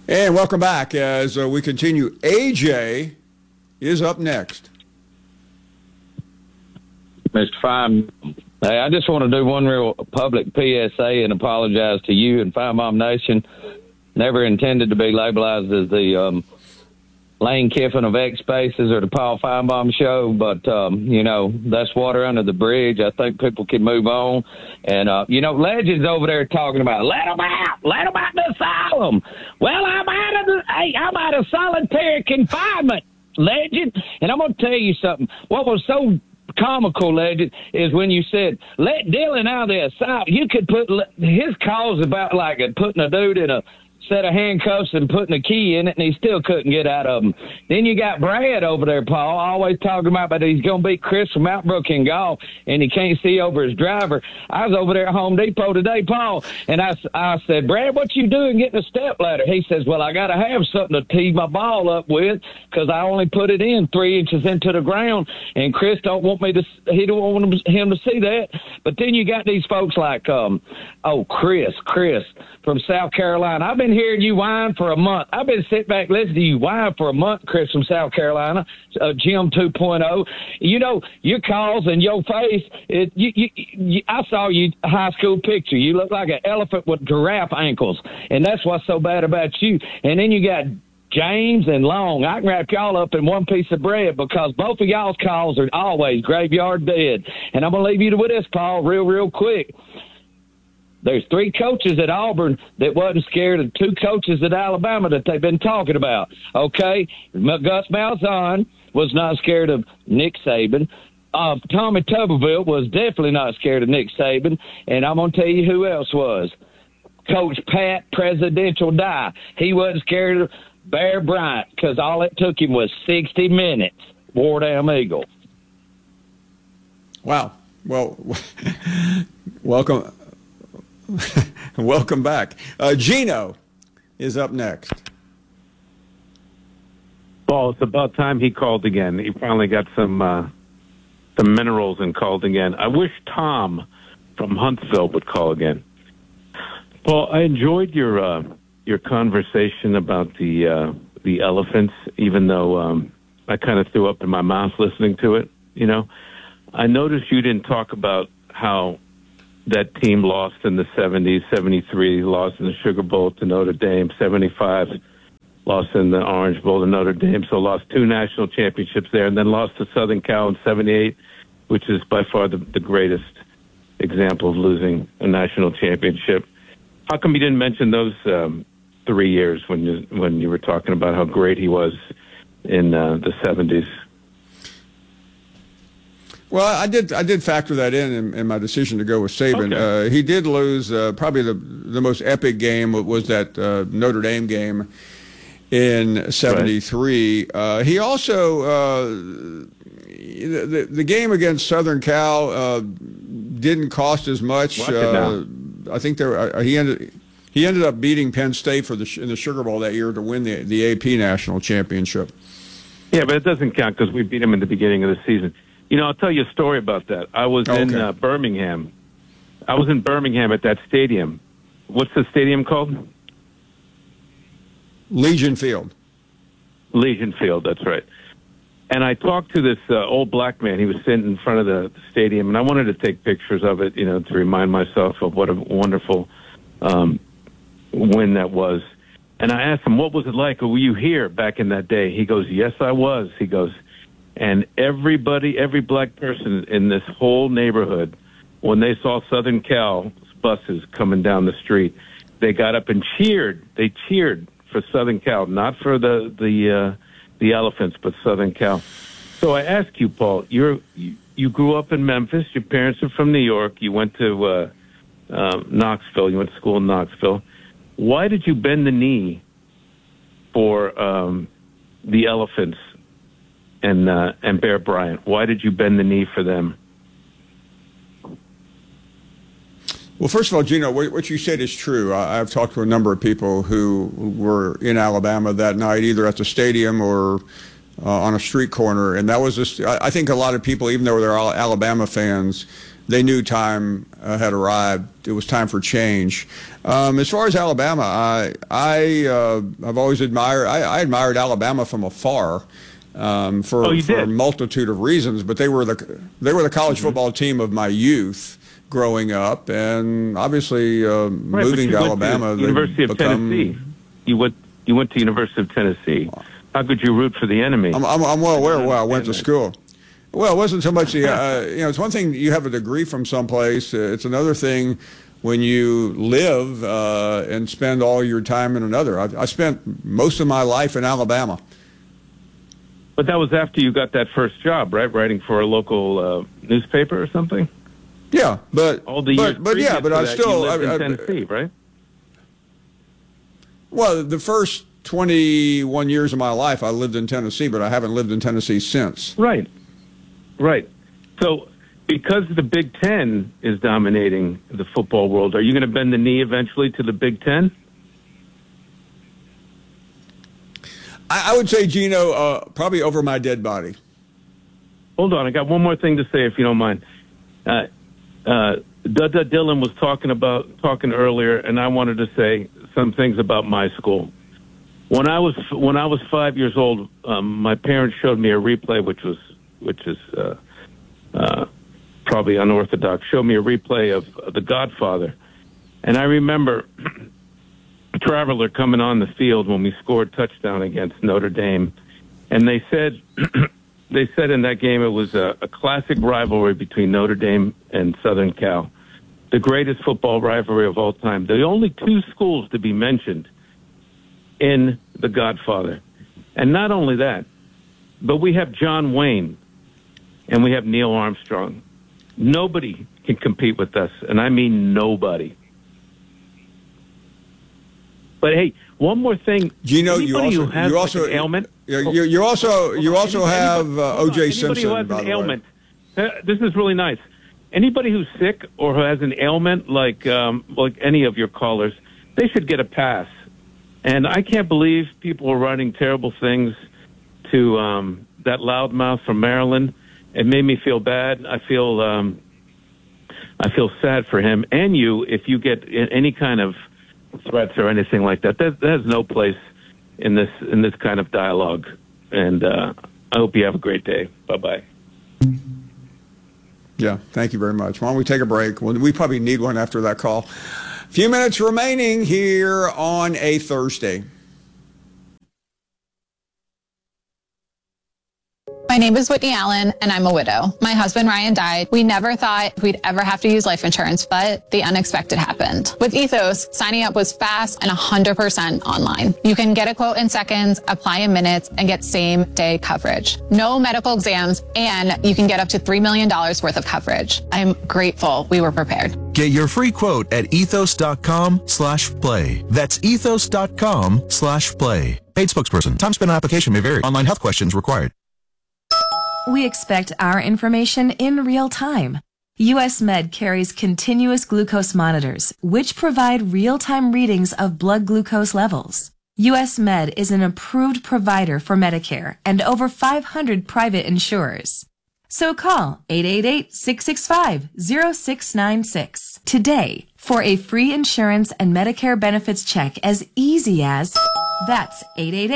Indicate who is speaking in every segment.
Speaker 1: And welcome back as we continue. AJ is up next.
Speaker 2: Mr. Fine. Hey, I just want to do one real public PSA and apologize to you and Firebomb Nation. Never intended to be labeled as the Lane Kiffin of X Spaces or the Paul Firebomb Show, but, that's water under the bridge. I think people can move on. And, Legend's over there talking about, let them out the asylum. Well, I'm out of solitary confinement, Legend. And I'm going to tell you something. What was so comical, Legend, is when you said, let Dylan out of the asylum. You could put his cause about like putting a dude in a set of handcuffs and putting a key in it, and he still couldn't get out of them. Then you got Brad over there, Paul, always talking about that he's going to beat Chris from Outbrook in golf, and he can't see over his driver. I was over there at Home Depot today, Paul, and I said, Brad, what you doing getting a step ladder? He says, well, I got to have something to tee my ball up with because I only put it in 3 inches into the ground, and Chris don't want he don't want him to see that. But then you got these folks like, Chris from South Carolina. I've been hearing you whine for a month. I've been sitting back listening to you whine for a month, Chris from South Carolina, Jim 2.0. You know, your calls and your face, I saw you high school picture. You look like an elephant with giraffe ankles, and that's what's so bad about you. And then you got James and Long. I can wrap y'all up in one piece of bread because both of y'all's calls are always graveyard dead. And I'm going to leave you with this, Paul, real quick. There's 3 coaches at Auburn that wasn't scared of 2 coaches at Alabama that they've been talking about, okay? Gus Malzahn was not scared of Nick Saban. Tommy Tuberville was definitely not scared of Nick Saban. And I'm going to tell you who else was. Coach Pat Presidential Dye. He wasn't scared of Bear Bryant because all it took him was 60 minutes. Wardam Eagle.
Speaker 1: Wow. Well, welcome. Welcome back. Gino is up next.
Speaker 3: Paul, it's about time he called again. He finally got some minerals and called again. I wish Tom from Huntsville would call again. Paul, I enjoyed your conversation about the elephants, even though I kind of threw up in my mouth listening to it. You know, I noticed you didn't talk about how that team lost in the 70s, 73, lost in the Sugar Bowl to Notre Dame, 75, lost in the Orange Bowl to Notre Dame, so lost 2 national championships there, and then lost to Southern Cal in 78, which is by far the greatest example of losing a national championship. How come you didn't mention those 3 years when you were talking about how great he was in the 70s?
Speaker 1: Well, I did factor that in my decision to go with Saban.
Speaker 3: Okay.
Speaker 1: He did lose probably the most epic game was that Notre Dame game in 73. Right. He also the game against Southern Cal didn't cost as much. I think he ended up beating Penn State in the Sugar Bowl that year to win the AP national championship.
Speaker 3: Yeah, but it doesn't count because we beat him in the beginning of the season. You know, I'll tell you a story about that. I was in Birmingham. I was in Birmingham at that stadium. What's the stadium called?
Speaker 1: Legion Field.
Speaker 3: Legion Field, that's right. And I talked to this old black man. He was sitting in front of the stadium, and I wanted to take pictures of it, you know, to remind myself of what a wonderful win that was. And I asked him, what was it like? Were you here back in that day? He goes, yes, I was. He goes, and every black person in this whole neighborhood, when they saw Southern Cal buses coming down the street, they got up and cheered. They cheered for Southern Cal, not for the Elephants, but Southern Cal. So I ask you, Paul, you grew up in Memphis. Your parents are from New York. You went to Knoxville. You went to school in Knoxville. Why did you bend the knee for the Elephants and Bear Bryant? Why did you bend the knee for them?
Speaker 1: Well, first of all, Gino, what you said is true. I've talked to a number of people who were in Alabama that night, either at the stadium or on a street corner, and that was just, I think a lot of people, even though they're all Alabama fans, they knew time had arrived. It was time for change. As far as Alabama, I've always admired. I admired Alabama from afar for a multitude of reasons. But they were the college football team of my youth growing up, and obviously moving to Alabama.
Speaker 3: University of Tennessee. You went to University of Tennessee. How could you root for the enemy?
Speaker 1: I'm well aware where I went to school. Well, it wasn't so much the, it's one thing you have a degree from someplace. It's another thing when you live and spend all your time in another. I spent most of my life in Alabama.
Speaker 3: But that was after you got that first job, right? Writing for a local newspaper or something?
Speaker 1: Yeah, but
Speaker 3: all the years
Speaker 1: but I still
Speaker 3: you lived in Tennessee, right?
Speaker 1: Well, the first 21 years of my life, I lived in Tennessee, but I haven't lived in Tennessee since.
Speaker 3: Right. So, because the Big Ten is dominating the football world, are you going to bend the knee eventually to the Big Ten?
Speaker 1: I would say, Gino, probably over my dead body.
Speaker 3: Hold on, I got one more thing to say, if you don't mind. Dylan was talking earlier, and I wanted to say some things about my school. When I was 5 years old, my parents showed me a replay, which is probably unorthodox. Showed me a replay of The Godfather, and I remember Traveler coming on the field when we scored touchdown against Notre Dame, and they said in that game it was a classic rivalry between Notre Dame and Southern Cal, the greatest football rivalry of all time. The only two schools to be mentioned in The Godfather. And not only that, but we have John Wayne and we have Neil Armstrong. Nobody can compete with us, and I mean nobody. But hey, one more thing.
Speaker 1: Gino, you also have O.J. Simpson.
Speaker 3: Who has an ailment. This is really nice. Anybody who's sick or who has an ailment, like any of your callers, they should get a pass. And I can't believe people are writing terrible things to that loudmouth from Maryland. It made me feel bad. I feel sad for him and you if you get any kind of threats or anything like that. There's no place in this kind of dialogue. And I hope you have a great day. Bye-bye.
Speaker 1: Yeah, thank you very much. Why don't we take a break? We probably need one after that call. A few minutes remaining here on a Thursday.
Speaker 4: My name is Whitney Allen, and I'm a widow. My husband, Ryan, died. We never thought we'd ever have to use life insurance, but the unexpected happened. With Ethos, signing up was fast and 100% online. You can get a quote in seconds, apply in minutes, and get same-day coverage. No medical exams, and you can get up to $3 million worth of coverage. I'm grateful we were prepared.
Speaker 5: Get your free quote at ethos.com/play. That's ethos.com/play. Paid spokesperson. Time spent on application may vary. Online health questions required.
Speaker 6: We expect our information in real time. US Med carries continuous glucose monitors, which provide real-time readings of blood glucose levels. US Med is an approved provider for Medicare and over 500 private insurers. So call 888-665-0696 today for a free insurance and Medicare benefits check as easy as... That's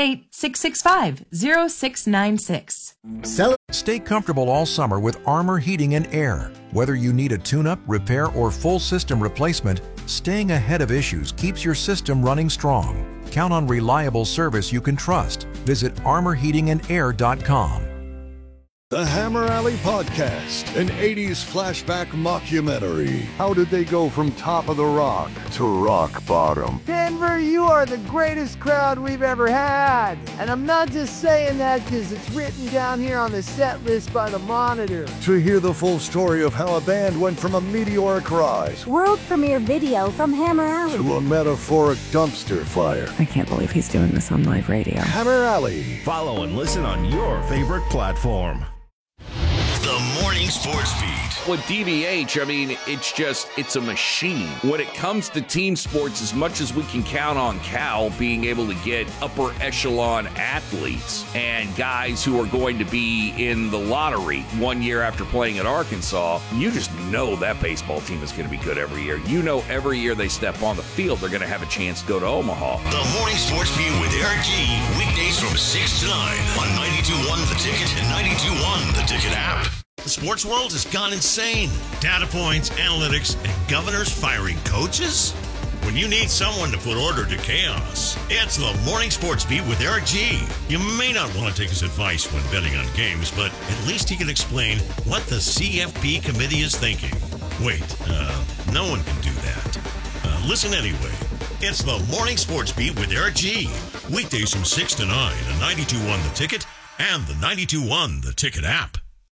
Speaker 6: 888-665-0696.
Speaker 7: Stay comfortable all summer with Armor Heating and Air. Whether you need a tune-up, repair, or full system replacement, staying ahead of issues keeps your system running strong. Count on reliable service you can trust. Visit armorheatingandair.com.
Speaker 8: The Hammer Alley Podcast, an 80s flashback mockumentary. How did they go from top of the rock to rock bottom?
Speaker 9: Denver, you are the greatest crowd we've ever had. And I'm not just saying that because it's written down here on the set list by the Monitor.
Speaker 8: To hear the full story of how a band went from a meteoric rise,
Speaker 10: world premiere video from Hammer Alley,
Speaker 8: to a metaphoric dumpster fire.
Speaker 11: I can't believe he's doing this on live radio.
Speaker 8: Hammer Alley.
Speaker 12: Follow and listen on your favorite platform. The Morning Sports Beat.
Speaker 13: With DVH, I mean, it's a machine. When it comes to team sports, as much as we can count on Cal being able to get upper echelon athletes and guys who are going to be in the lottery 1 year after playing at Arkansas, you just know that baseball team is going to be good every year. You know every year they step on the field, they're going to have a chance to go to Omaha.
Speaker 12: The Morning Sports Beat with Eric G. Weekdays from 6 to 9 on 92.1 The Ticket and 92.1 The Ticket app.
Speaker 14: The sports world has gone insane. Data points, analytics, and governors firing coaches? When you need someone to put order to chaos, it's the Morning Sports Beat with Eric G. You may not want to take his advice when betting on games, but at least he can explain what the CFP committee is thinking. Wait, no one can do that. Listen anyway. It's the Morning Sports Beat with Eric G. Weekdays from 6 to 9 on 92.1 The Ticket and the 92.1 The Ticket app.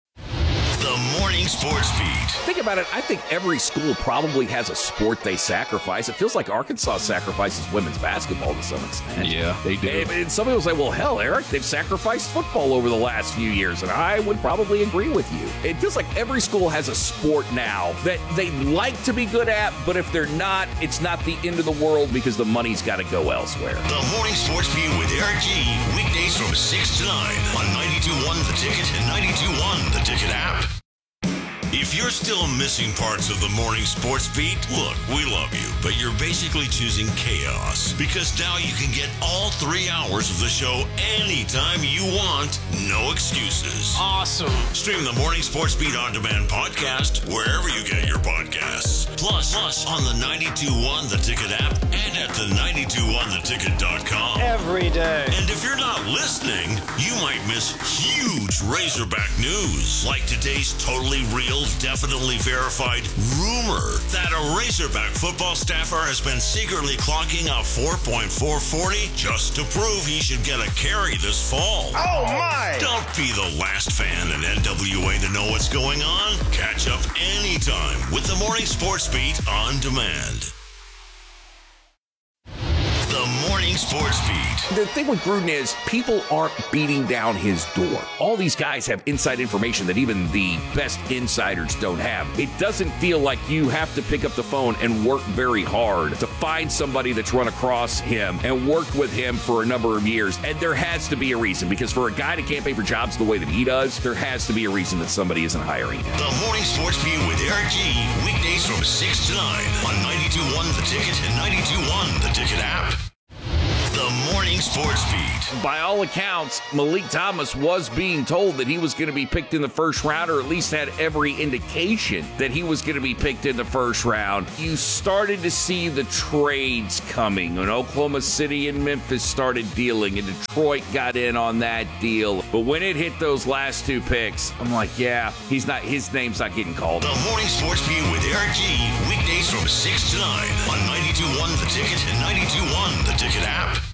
Speaker 12: The Morning Sports Beat.
Speaker 13: Think about it. I think every school probably has a sport they sacrifice. It feels like Arkansas sacrifices women's basketball to some extent.
Speaker 15: Yeah, they do.
Speaker 13: And some people say, well, hell, Eric, they've sacrificed football over the last few years. And I would probably agree with you. It feels like every school has a sport now that they like to be good at, but if they're not, it's not the end of the world because the money's got to go elsewhere.
Speaker 12: The Morning Sports Beat with Eric G. Weekdays from 6 to 9 on 92.1 The Ticket and 92.1 The Ticket app. If you're still missing parts of the Morning Sports Beat, look, we love you, but you're basically choosing chaos because now you can get all 3 hours of the show anytime you want, no excuses.
Speaker 15: Awesome.
Speaker 12: Stream the Morning Sports Beat On Demand podcast wherever you get your podcasts. Plus on the 92.1 The Ticket app and at the 92.1theticket.com.
Speaker 15: Every day.
Speaker 12: And if you're not listening, you might miss huge Razorback news, like today's totally real, definitely verified rumor that a Razorback football staffer has been secretly clocking a 4.440 just to prove he should get a carry this fall.
Speaker 14: Oh, my!
Speaker 12: Don't be the last fan in NWA to know what's going on. Catch up anytime with the Morning Sports Beat On Demand. The Morning Sports Beat.
Speaker 13: The thing with Gruden is people aren't beating down his door. All these guys have inside information that even the best insiders don't have. It doesn't feel like you have to pick up the phone and work very hard to find somebody that's run across him and worked with him for a number of years. And there has to be a reason, because for a guy to campaign for jobs the way that he does, there has to be a reason that somebody isn't hiring him.
Speaker 12: The Morning Sports Beat with Eric G. Weekdays from 6 to 9 on 92.1 The Ticket and 92.1 The Ticket app. The Morning Sports Beat.
Speaker 13: By all accounts, Malik Thomas was being told that he was going to be picked in the first round, or at least had every indication that he was going to be picked in the first round. You started to see the trades coming, and Oklahoma City and Memphis started dealing, and Detroit got in on that deal. But when it hit those last two picks, I'm like, yeah, his name's not getting called.
Speaker 12: The Morning Sports Beat with Eric G. Weekdays from 6 to 9 on 92.1 The Ticket and 92.1 The Ticket app.